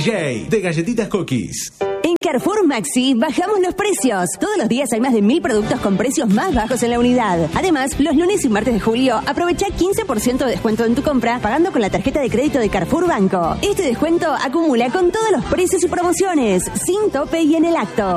DJ de Galletitas Cookies. En Carrefour Maxi bajamos los precios. Todos los días hay más de 1000 productos con precios más bajos en la unidad. Además, los lunes y martes de julio aprovecha 15% de descuento en tu compra pagando con la tarjeta de crédito de Carrefour Banco. Este descuento acumula con todos los precios y promociones, sin tope y en el acto.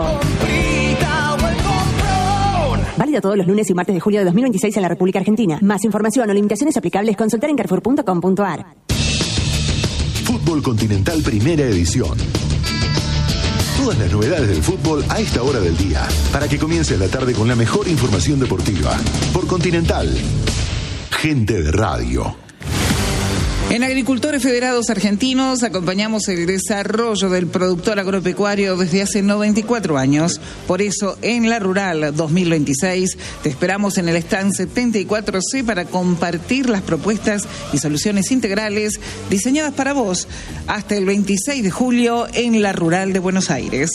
Válido todos los lunes y martes de julio de 2026 en la República Argentina. Más información o limitaciones aplicables, consultar en carrefour.com.ar. Fútbol Continental Primera Edición. Todas las novedades del fútbol a esta hora del día, para que comience la tarde con la mejor información deportiva. Por Continental, gente de radio. En Agricultores Federados Argentinos acompañamos el desarrollo del productor agropecuario desde hace 94 años. Por eso, en la Rural 2026, te esperamos en el stand 74C para compartir las propuestas y soluciones integrales diseñadas para vos hasta el 26 de julio en la Rural de Buenos Aires.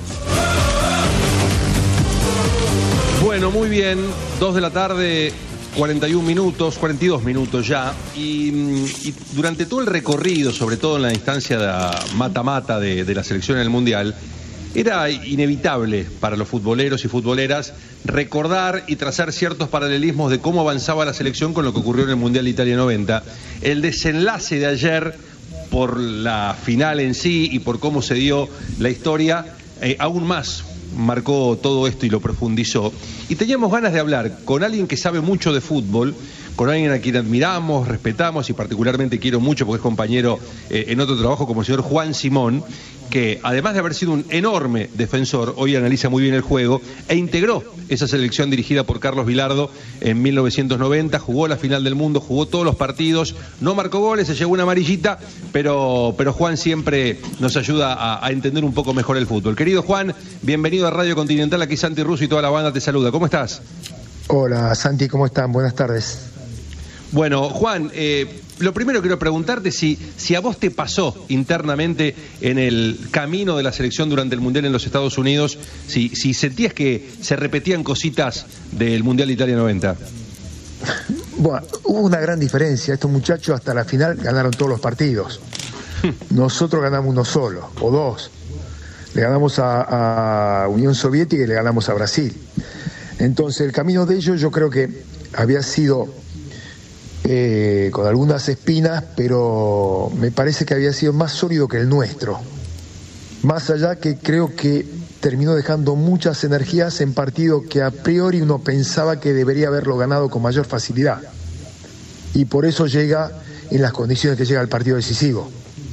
Bueno, muy bien, 2 de la tarde... 42 minutos ya, y durante todo el recorrido, sobre todo en la instancia de mata-mata de la selección en el Mundial, era inevitable para los futboleros y futboleras recordar y trazar ciertos paralelismos de cómo avanzaba la selección con lo que ocurrió en el Mundial de Italia 90. El desenlace de ayer, por la final en sí y por cómo se dio la historia, aún más marcó todo esto y lo profundizó. Y teníamos ganas de hablar con alguien que sabe mucho de fútbol, con alguien a quien admiramos, respetamos y particularmente quiero mucho porque es compañero en otro trabajo, como el señor Juan Simón, que además de haber sido un enorme defensor, hoy analiza muy bien el juego e integró esa selección dirigida por Carlos Bilardo en 1990, jugó la final del mundo, jugó todos los partidos, no marcó goles, se llevó una amarillita, pero Juan siempre nos ayuda a entender un poco mejor el fútbol. Querido Juan, bienvenido a Radio Continental, aquí Santi Russo y toda la banda te saluda. ¿Cómo estás? Hola Santi, ¿cómo están? Buenas tardes. Bueno, Juan, lo primero quiero preguntarte si a vos te pasó internamente en el camino de la selección durante el Mundial en los Estados Unidos, si sentías que se repetían cositas del Mundial de Italia 90. Bueno, hubo una gran diferencia. Estos muchachos hasta la final ganaron todos los partidos. Nosotros ganamos uno solo, o dos. Le ganamos a Unión Soviética y le ganamos a Brasil. Entonces el camino de ellos yo creo que había sido... con algunas espinas, pero me parece que había sido más sólido que el nuestro. Más allá que creo que terminó dejando muchas energías en partido que a priori uno pensaba que debería haberlo ganado con mayor facilidad. Y por eso llega en las condiciones que llega el partido decisivo.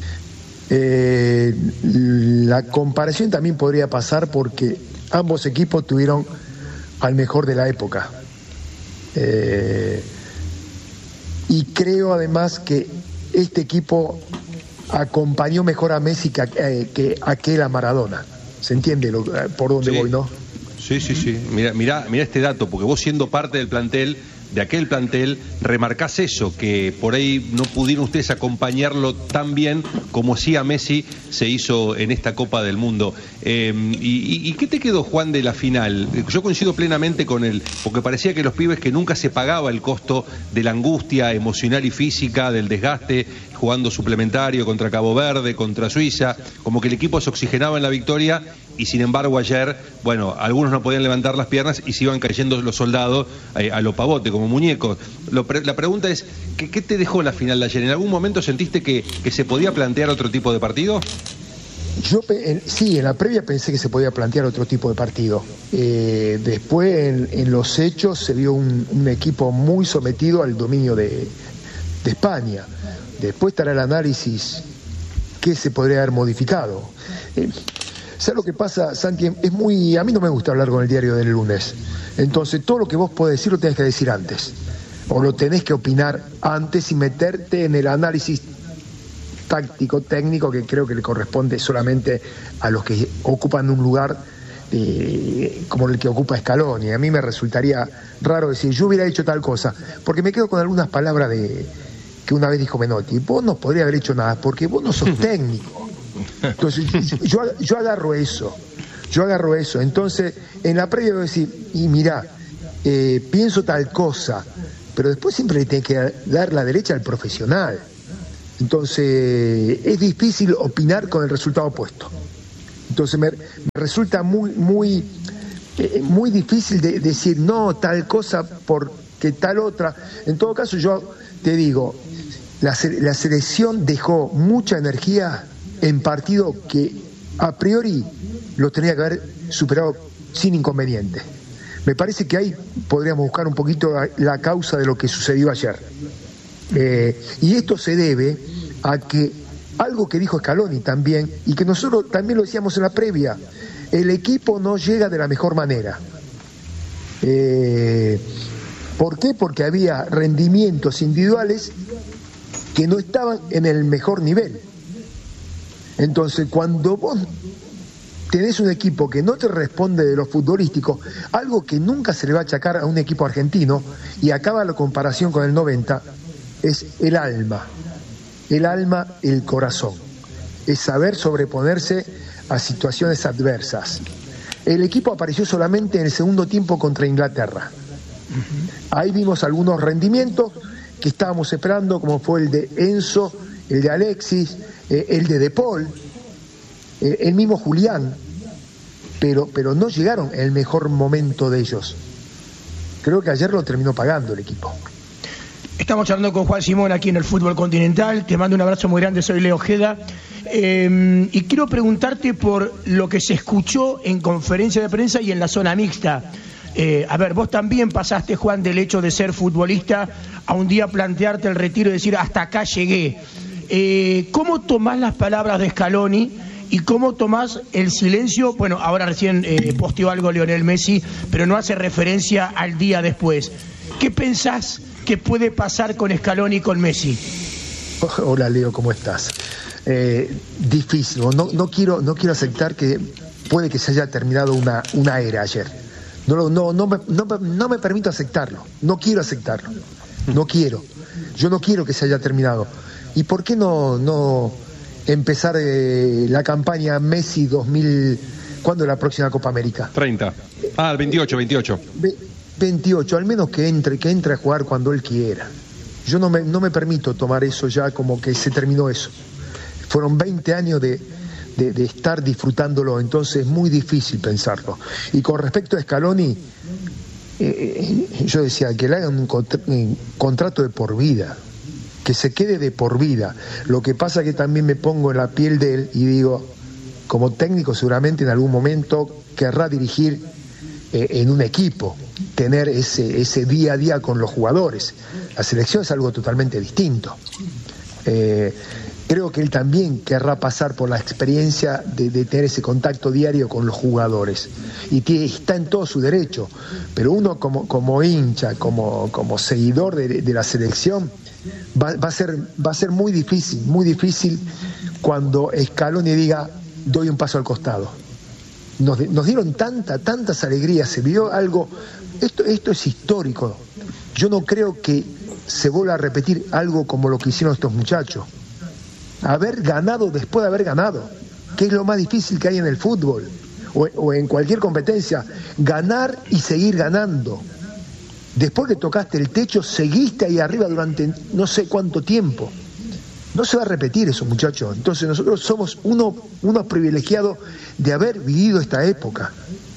La comparación también podría pasar porque ambos equipos tuvieron al mejor de la época. Y creo además que este equipo acompañó mejor a Messi que aquel a Maradona. ¿Se entiende por dónde voy, no? Sí. Mira este dato, porque vos siendo parte del plantel, de aquel plantel, remarcás eso, que por ahí no pudieron ustedes acompañarlo tan bien como sí a Messi se hizo en esta Copa del Mundo. ¿Y qué te quedó, Juan, de la final? Yo coincido plenamente con él, porque parecía que los pibes que nunca se pagaba el costo de la angustia emocional y física, del desgaste, jugando suplementario contra Cabo Verde, contra Suiza, como que el equipo se oxigenaba en la victoria. Y sin embargo ayer, bueno, algunos no podían levantar las piernas y se iban cayendo los soldados a lo pavote, como muñecos. La pregunta es, ¿qué te dejó la final de ayer? ¿En algún momento sentiste que se podía plantear otro tipo de partido? Sí, en la previa pensé que se podía plantear otro tipo de partido. Después, en los hechos, se vio un equipo muy sometido al dominio de España. Después estará el análisis que se podría haber modificado. ¿Sabes lo que pasa, Santi? A mí no me gusta hablar con el diario del lunes. Entonces, todo lo que vos podés decir lo tenés que decir antes. O lo tenés que opinar antes y meterte en el análisis táctico, técnico, que creo que le corresponde solamente a los que ocupan un lugar como el que ocupa Scaloni. A mí me resultaría raro decir, yo hubiera hecho tal cosa, porque me quedo con algunas palabras que una vez dijo Menotti. Vos no podrías haber hecho nada, porque vos no sos técnico. Entonces yo agarro eso. Entonces en la previa voy a decir, y mirá, pienso tal cosa, pero después siempre le tenés que dar la derecha al profesional. Entonces es difícil opinar con el resultado opuesto. Entonces me resulta muy difícil de decir no, tal cosa porque tal otra. En todo caso, yo te digo, la selección dejó mucha energía en partido que a priori lo tenía que haber superado sin inconveniente. Me parece que ahí podríamos buscar un poquito la causa de lo que sucedió ayer. Y esto se debe a que algo que dijo Scaloni también, y que nosotros también lo decíamos en la previa, el equipo no llega de la mejor manera. ¿Por qué? Porque había rendimientos individuales que no estaban en el mejor nivel. Entonces, cuando vos tenés un equipo que no te responde de lo futbolístico, algo que nunca se le va a achacar a un equipo argentino, y acaba la comparación con el 90, es el alma, el corazón, es saber sobreponerse a situaciones adversas. El equipo apareció solamente en el segundo tiempo contra Inglaterra. Ahí vimos algunos rendimientos que estábamos esperando, como fue el de Enzo, el de Alexis, el de Paul, el mismo Julián, pero no llegaron en el mejor momento de ellos. Creo que ayer lo terminó pagando el equipo. Estamos hablando con Juan Simón aquí en el Fútbol Continental. Te mando un abrazo muy grande, soy Leo Ojeda. Y quiero preguntarte por lo que se escuchó en conferencia de prensa y en la zona mixta. A ver, vos también pasaste, Juan, del hecho de ser futbolista a un día plantearte el retiro y decir hasta acá llegué. ¿Cómo tomás las palabras de Scaloni y cómo tomás el silencio? Bueno, ahora recién posteó algo Lionel Messi, pero no hace referencia al día después. ¿Qué pensás que puede pasar con Scaloni y con Messi? Hola, Leo, ¿cómo estás? Difícil, no quiero aceptar que puede que se haya terminado una era ayer. No me permito aceptarlo, no quiero aceptarlo, yo no quiero que se haya terminado. ¿Y por qué no empezar la campaña Messi 2000, ¿cuándo es la próxima Copa América? 30, el 28. 28, al menos que entre a jugar cuando él quiera. Yo no me permito tomar eso ya como que se terminó eso. Fueron 20 años de estar disfrutándolo, entonces es muy difícil pensarlo. Y con respecto a Scaloni, yo decía que le hagan un contrato de por vida, que se quede de por vida. Lo que pasa que también me pongo en la piel de él y digo, como técnico seguramente en algún momento querrá dirigir en un equipo, tener ese día a día con los jugadores. La selección es algo totalmente distinto. Creo que él también querrá pasar por la experiencia de tener ese contacto diario con los jugadores. Y está en todo su derecho. Pero uno como hincha, como seguidor de la selección, va a ser muy difícil cuando Scaloni diga, doy un paso al costado. Nos dieron tantas alegrías, se vio algo, esto es histórico. Yo no creo que se vuelva a repetir algo como lo que hicieron estos muchachos. Haber ganado después de haber ganado, que es lo más difícil que hay en el fútbol o en cualquier competencia, ganar y seguir ganando. Después que tocaste el techo, seguiste ahí arriba durante no sé cuánto tiempo. No se va a repetir eso, muchachos. Entonces nosotros somos unos privilegiados de haber vivido esta época.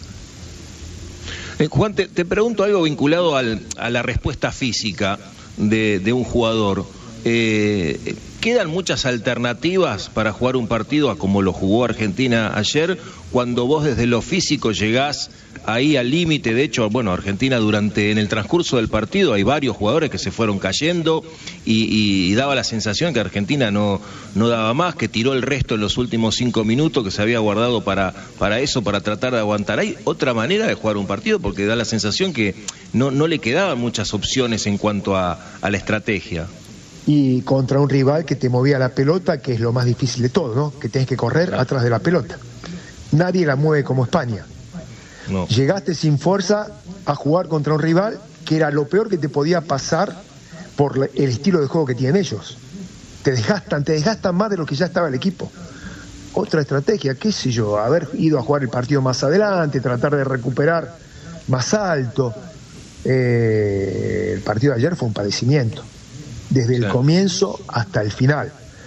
Juan, te pregunto algo vinculado a la respuesta física de un jugador. ¿Quedan muchas alternativas para jugar un partido a como lo jugó Argentina ayer, cuando vos desde lo físico llegás ahí al límite? De hecho, bueno, Argentina en el transcurso del partido hay varios jugadores que se fueron cayendo y daba la sensación que Argentina no daba más, que tiró el resto en los últimos 5 minutos, que se había guardado para eso, para tratar de aguantar. ¿Hay otra manera de jugar un partido? Porque da la sensación que no le quedaban muchas opciones en cuanto a la estrategia. Y contra un rival que te movía la pelota, que es lo más difícil de todo, ¿no? Que tenés que correr atrás de la pelota. Nadie la mueve como España. No. Llegaste sin fuerza a jugar contra un rival que era lo peor que te podía pasar por el estilo de juego que tienen ellos. Te desgastan más de lo que ya estaba el equipo. Otra estrategia, qué sé yo, haber ido a jugar el partido más adelante, tratar de recuperar más alto. El partido de ayer fue un padecimiento. Desde el comienzo hasta el final.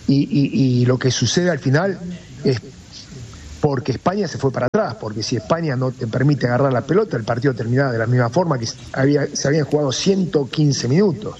Y lo que sucede al final es porque España se fue para atrás, porque si España no te permite agarrar la pelota, el partido terminaba de la misma forma que se habían jugado 115 minutos.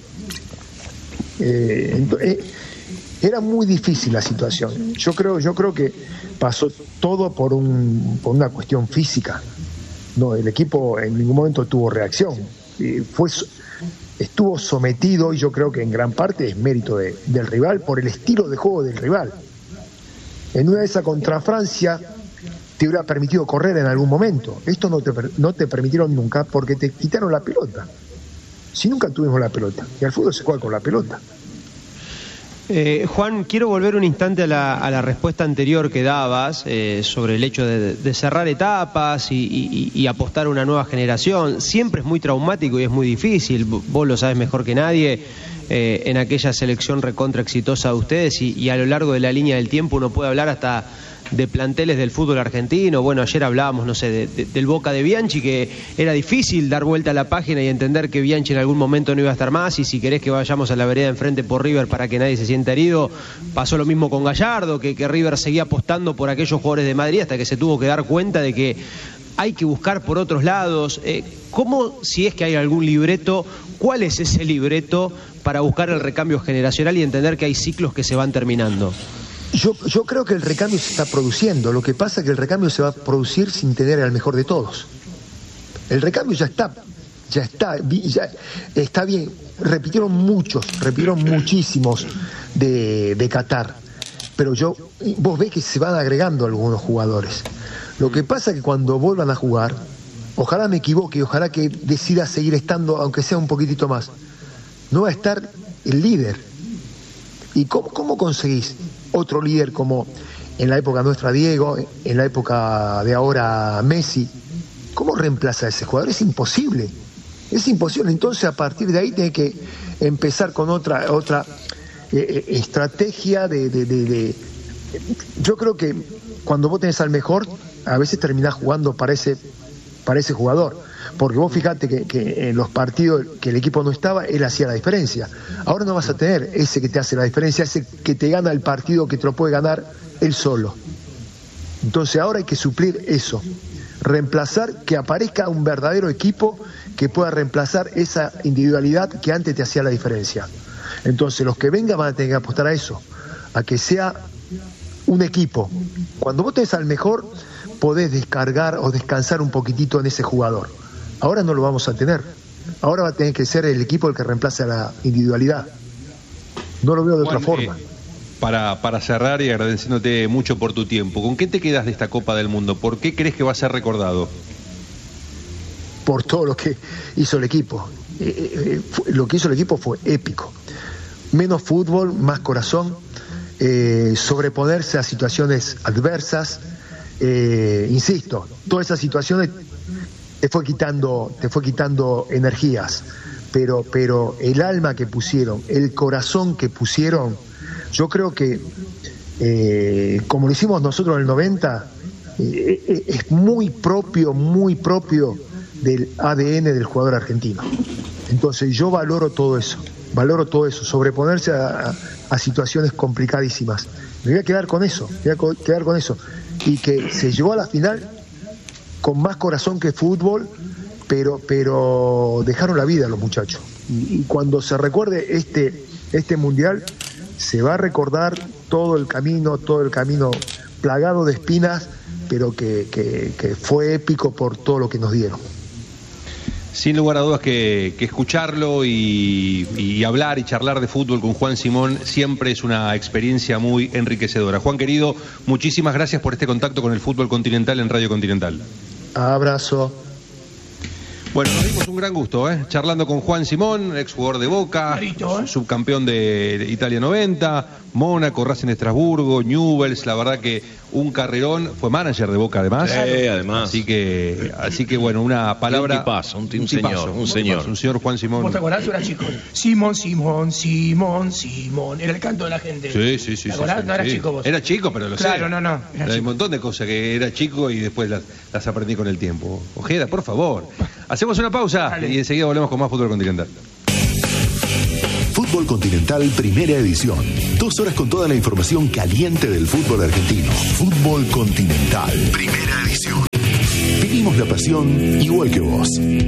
Era muy difícil la situación. Yo creo que pasó todo por una cuestión física. No, el equipo en ningún momento tuvo reacción. Estuvo sometido, y yo creo que en gran parte es mérito del rival por el estilo de juego del rival. En una de esas contra Francia te hubiera permitido correr en algún momento. Esto no te permitieron nunca porque te quitaron la pelota. Si nunca tuvimos la pelota, y al fútbol se juega con la pelota. Juan, quiero volver un instante a la respuesta anterior que dabas sobre el hecho de cerrar etapas y apostar a una nueva generación. Siempre es muy traumático y es muy difícil, vos lo sabes mejor que nadie, en aquella selección recontra exitosa de ustedes y a lo largo de la línea del tiempo uno puede hablar hasta de planteles del fútbol argentino. Bueno, ayer hablábamos, no sé, del Boca de Bianchi, que era difícil dar vuelta a la página y entender que Bianchi en algún momento no iba a estar más, y si querés que vayamos a la vereda enfrente por River para que nadie se sienta herido, pasó lo mismo con Gallardo, que River seguía apostando por aquellos jugadores de Madrid hasta que se tuvo que dar cuenta de que hay que buscar por otros lados. ¿Cómo, si es que hay algún libreto, cuál es ese libreto para buscar el recambio generacional y entender que hay ciclos que se van terminando? Yo creo que el recambio se está produciendo. Lo que pasa es que el recambio se va a producir sin tener al mejor de todos. El recambio ya está bien. Repitieron muchísimos de Qatar. Pero vos ves que se van agregando algunos jugadores. Lo que pasa es que cuando vuelvan a jugar, ojalá me equivoque, ojalá que decida seguir estando, aunque sea un poquitito más, no va a estar el líder. ¿Y cómo conseguís otro líder como en la época nuestra Diego, en la época de ahora Messi? ¿Cómo reemplaza a ese jugador? Es imposible. Entonces a partir de ahí tiene que empezar con otra estrategia Yo creo que cuando vos tenés al mejor, a veces terminás jugando para ese jugador. Porque vos fijate que en los partidos que el equipo no estaba, él hacía la diferencia. Ahora no vas a tener ese que te hace la diferencia, ese que te gana el partido, que te lo puede ganar él solo. Entonces ahora hay que suplir eso, reemplazar, que aparezca un verdadero equipo que pueda reemplazar esa individualidad que antes te hacía la diferencia. Entonces los que vengan van a tener que apostar a eso, a que sea un equipo. Cuando vos tenés al mejor, podés descargar o descansar un poquitito en ese jugador. Ahora no lo vamos a tener. Ahora va a tener que ser el equipo el que reemplace a la individualidad. No lo veo de otra forma. Para cerrar y agradeciéndote mucho por tu tiempo, ¿con qué te quedas de esta Copa del Mundo? ¿Por qué crees que va a ser recordado? Por todo lo que hizo el equipo. Lo que hizo el equipo fue épico. Menos fútbol, más corazón, sobreponerse a situaciones adversas. Insisto, todas esas situaciones te fue quitando energías, pero el alma que pusieron, el corazón que pusieron, yo creo que como lo hicimos nosotros en el 90, es muy propio del ADN del jugador argentino. Entonces yo valoro todo eso, sobreponerse a situaciones complicadísimas. Me voy a quedar con eso, y que se llegó a la final con más corazón que fútbol, pero dejaron la vida los muchachos. Y cuando se recuerde este mundial, se va a recordar todo el camino plagado de espinas, pero que fue épico por todo lo que nos dieron. Sin lugar a dudas que escucharlo y hablar y charlar de fútbol con Juan Simón siempre es una experiencia muy enriquecedora. Juan querido, muchísimas gracias por este contacto con el fútbol continental en Radio Continental. Abrazo. Bueno, nos dimos un gran gusto, charlando con Juan Simón, exjugador de Boca, subcampeón de Italia 90, Mónaco, Racing de Estrasburgo, Newell's, la verdad que un carrerón, fue manager de Boca además. Sí, además. Así que bueno, una palabra. Un señor Juan Simón. ¿Vos te acordás? Era chico. Simón. Era el canto de la gente. Sí. ¿Te acordás? No era chico vos. Era chico, pero lo sé. Claro, no. Hay un montón de cosas que era chico y después las aprendí con el tiempo. Ojeda, por favor. Hacemos una pausa. Dale. Y enseguida volvemos con más Fútbol Continental. Fútbol Continental Primera Edición. 2 horas con toda la información caliente del fútbol argentino. Fútbol Continental Primera Edición. Vivimos la pasión igual que vos.